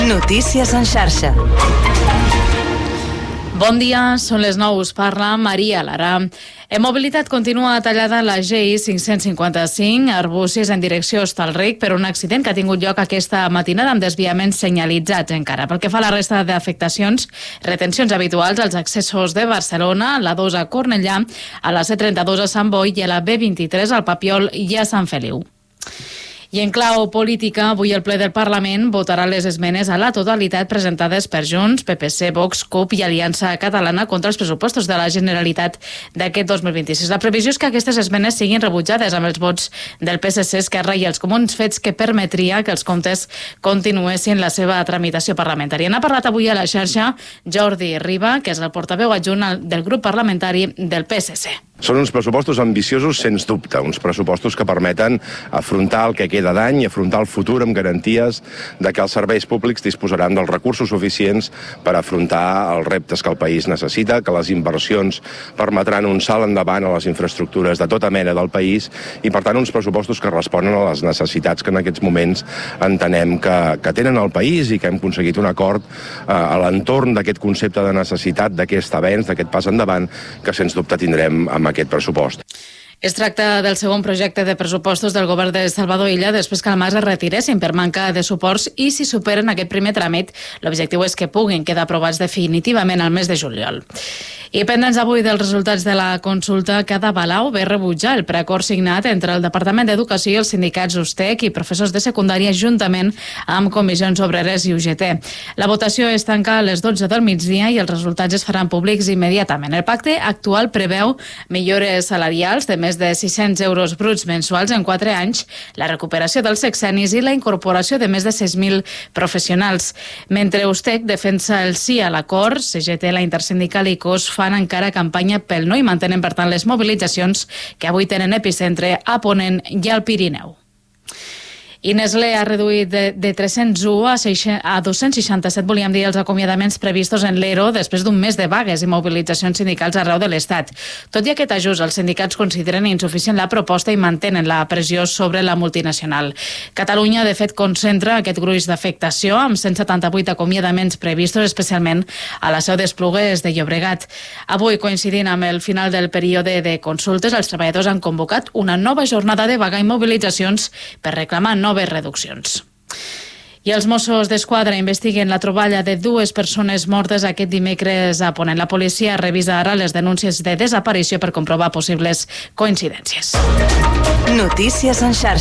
Notícies en xarxa. Bon dia, són les 9, us parla Maria Lara. En mobilitat continua tallada la GI 555 a Arbúcies en direcció a Hostalric per un accident que ha tingut lloc aquesta matinada amb desviaments senyalitzats encara. Pel que fa a la resta d'afectacions, retencions habituals als accessos de Barcelona, la 2 a Cornellà, a la C32 a Sant Boi i a la B23 al Papiol i a Sant Feliu. I en clau política, avui el ple del Parlament votarà les esmenes a la totalitat presentades per Junts, PPC, Vox, CUP i Aliança Catalana contra els pressupostos de la Generalitat d'aquest 2026. La previsió és que aquestes esmenes siguin rebutjades amb els vots del PSC, Esquerra i els Comuns, fets que permetria que els comptes continuessin la seva tramitació parlamentària. N'ha parlat avui a la xarxa Jordi Riba, que és el portaveu adjunt del grup parlamentari del PSC. Són uns pressupostos ambiciosos, sens dubte, uns pressupostos que permeten afrontar el que queda d'any i afrontar el futur amb garanties de que els serveis públics disposaran dels recursos suficients per afrontar els reptes que el país necessita, que les inversions permetran un salt endavant a les infraestructures de tota mena del país i, per tant, uns pressupostos que responen a les necessitats que en aquests moments entenem que tenen el país i que hem aconseguit un acord a l'entorn d'aquest concepte de necessitat, d'aquest avenç, d'aquest pas endavant, que sens dubte tindrem amb aquest pressupost. Es tracta del segon projecte de pressupostos del govern de Salvador Illa després que el Mas es retiressin per manca de suports i si superen aquest primer tràmit, l'objectiu és que puguin quedar aprovats definitivament al mes de juliol. I pendents avui dels resultats de la consulta, Cada Palau ve rebutjar el preacord signat entre el Departament d'Educació i els sindicats USTEC i professors de secundària juntament amb comissions obreres i UGT. La votació es tanca a les 12 del migdia i els resultats es faran públics immediatament. El pacte actual preveu millores salarials de més de 600 euros bruts mensuals en 4 anys, la recuperació dels sexennis i la incorporació de més de 6.000 professionals. Mentre USTEC defensa el sí a l'acord, CGT, la Intersindical i COS fan encara campanya pel no i mantenen, per tant, les mobilitzacions que avui tenen epicentre a Ponent i al Pirineu. I Nestlé ha reduït de 301 a 267, volíem dir, els acomiadaments previstos en l'ERO després d'un mes de vagues i mobilitzacions sindicals arreu de l'Estat. Tot i aquest ajust, els sindicats consideren insuficient la proposta i mantenen la pressió sobre la multinacional. Catalunya, de fet, concentra aquest gruix d'afectació amb 178 acomiadaments previstos, especialment a la seu d'Esplugues de Llobregat. Avui, coincidint amb el final del període de consultes, els treballadors han convocat una nova jornada de vaga i mobilitzacions per reclamar noves reduccions. I els Mossos d'Esquadra investiguen la troballa de 2 persones mortes aquest dimecres a Ponent. La policia revisa ara les denúncies de desaparició per comprovar possibles coincidències. Notícies en xarxa.